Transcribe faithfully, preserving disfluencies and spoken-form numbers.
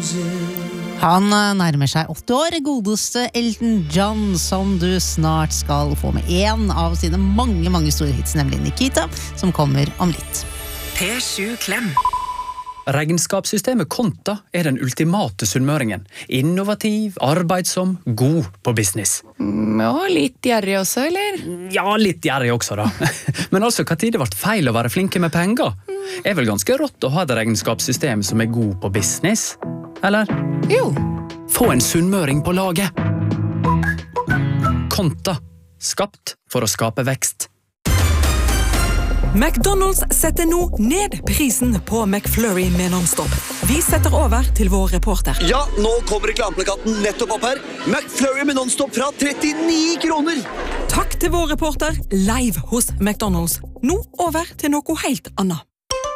Han nærmer seg åtti år, godeste Elton John, som du snart skal få med en av sine mange, mange store hits, nemlig Nikita, som kommer om litt. P sju Klem. Regnskapssystemet Konta er den ultimate sunnmøringen. Innovativ, arbeidsom, god på business. Og litt gjerrig også, eller? Ja, litt gjerrig også da. Men altså, hva tid det ble feil å være flinke med penger? Er vel ganske rått å ha et regnskapssystem som er god på business? Eller? Jo. Få en sunnmøring på laget. Konta. Skapt for å skape vekst. McDonald's setter nå ned prisen på McFlurry med non-stop. Vi setter over til vår reporter. Ja, nå kommer reklameplakaten nettopp opp her. McFlurry med non-stop fra trettini kroner. Takk til vår reporter live hos McDonald's. Nå over til noe helt annet.